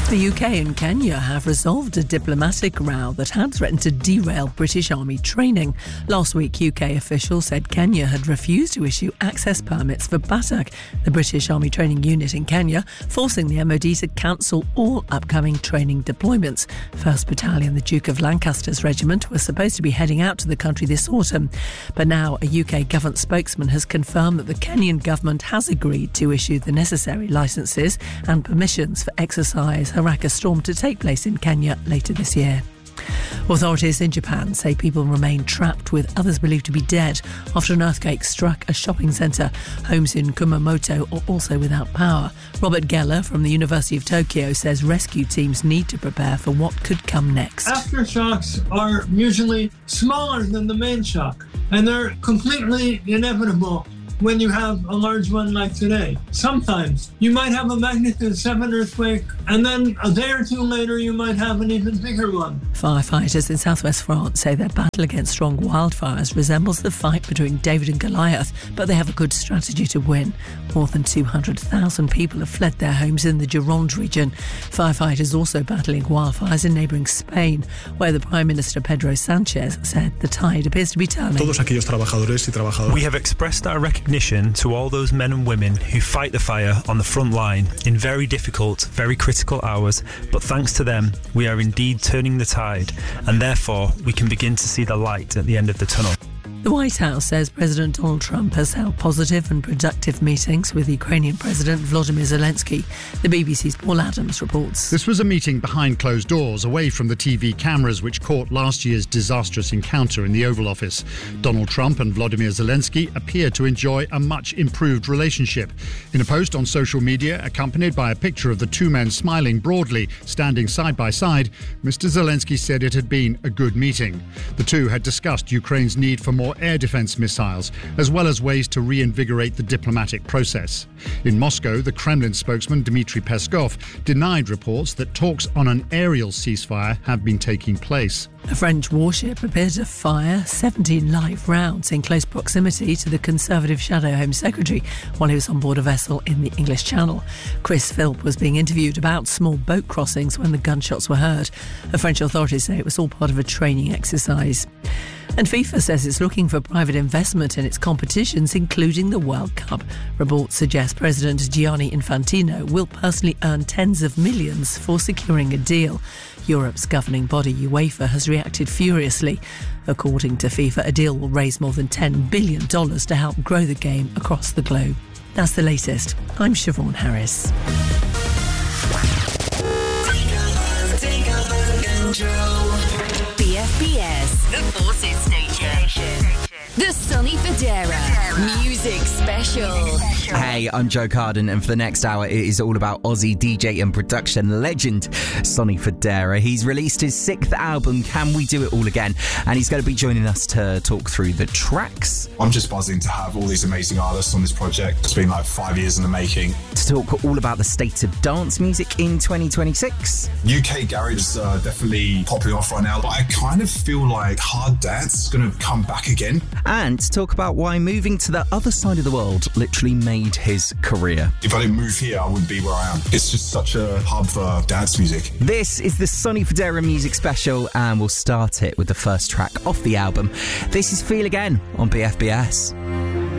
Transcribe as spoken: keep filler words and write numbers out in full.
The U K and Kenya have resolved a diplomatic row that had threatened to derail British Army training. Last week, U K officials said Kenya had refused to issue access permits for BATAC, the British Army training unit in Kenya, forcing the M O D to cancel all upcoming training deployments. First Battalion, the Duke of Lancaster's regiment, was supposed to be heading out to the country this autumn. But now a U K government spokesman has confirmed that the Kenyan government has agreed to issue the necessary licences and permissions for exercise Haraka Storm to take place in Kenya later this year. Authorities in Japan say people remain trapped, with others believed to be dead after an earthquake struck a shopping centre. Homes in Kumamoto are also without power. Robert Geller from the University of Tokyo says rescue teams need to prepare for what could come next. Aftershocks are usually smaller than the main shock, and they're completely inevitable when you have a large one like today. Sometimes you might have a magnitude seven earthquake, and then a day or two later you might have an even bigger one. Firefighters in southwest France say their battle against strong wildfires resembles the fight between David and Goliath, but they have a good strategy to win. More than two hundred thousand people have fled their homes in the Gironde region. Firefighters also battling wildfires in neighbouring Spain, where the Prime Minister Pedro Sanchez said the tide appears to be turning. Todos aquellos trabajadores y trabajadoras. We have expressed our recognition to all those men and women who fight the fire on the front line in very difficult, very critical hours, but thanks to them, we are indeed turning the tide, and therefore we can begin to see the light at the end of the tunnel. The White House says President Donald Trump has held positive and productive meetings with Ukrainian President Volodymyr Zelensky. The B B C's Paul Adams reports. This was a meeting behind closed doors, away from the T V cameras which caught last year's disastrous encounter in the Oval Office. Donald Trump and Volodymyr Zelensky appear to enjoy a much improved relationship. In a post on social media, accompanied by a picture of the two men smiling broadly, standing side by side, Mister Zelensky said it had been a good meeting. The two had discussed Ukraine's need for more air defence missiles, as well as ways to reinvigorate the diplomatic process. In Moscow, the Kremlin spokesman Dmitry Peskov denied reports that talks on an aerial ceasefire have been taking place. A French warship appeared to fire seventeen live rounds in close proximity to the Conservative Shadow Home Secretary while he was on board a vessel in the English Channel. Chris Philp was being interviewed about small boat crossings when the gunshots were heard. The French authorities say it was all part of a training exercise. And FIFA says it's looking for private investment in its competitions, including the World Cup. Reports suggest President Gianni Infantino will personally earn tens of millions for securing a deal. Europe's governing body, UEFA, has reacted furiously. According to FIFA, a deal will raise more than ten billion dollars to help grow the game across the globe. That's the latest. I'm Siobhan Harris. B F B S, the Forces Station. The Sonny Fodera Music Special. Hey, I'm Joe Carden, and for the next hour, it is all about Aussie D J and production legend Sonny Fodera. He's released his sixth album, Can We Do It All Again? And he's going to be joining us to talk through the tracks. I'm just buzzing to have all these amazing artists on this project. It's been like five years in the making. To talk all about the state of dance music in twenty twenty-six. U K garage is uh, definitely popping off right now, but I kind of feel like hard dance is going to come back again. And to talk about why moving to the other side of the world literally made his career. If I didn't move here, I wouldn't be where I am. It's just such a hub for dance music. This is the Sonny Fodera Music Special, and we'll start it with the first track off the album. This is Feel Again on B F B S.